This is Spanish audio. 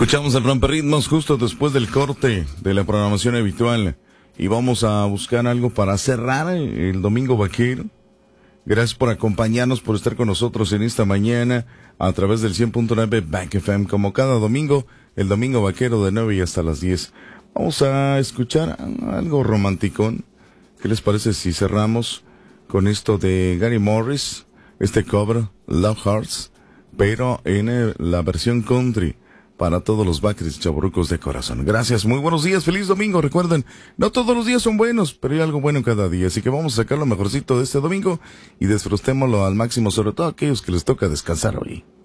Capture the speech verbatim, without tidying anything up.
Escuchamos el Romperritmos justo después del corte de la programación habitual y vamos a buscar algo para cerrar el Domingo Vaquero. Gracias por acompañarnos, por estar con nosotros en esta mañana a través del cien punto nueve Back F M, como cada domingo, el Domingo Vaquero de nueve y hasta las diez. Vamos a escuchar algo romanticón. ¿Qué les parece si cerramos con esto de Gary Morris, este cover, Love Hearts, pero en el, la versión country para todos los vaqueros chavorrucos de corazón? Gracias, muy buenos días, feliz domingo. Recuerden, no todos los días son buenos, pero hay algo bueno cada día, así que vamos a sacar lo mejorcito de este domingo y disfrutémoslo al máximo, sobre todo a aquellos que les toca descansar hoy.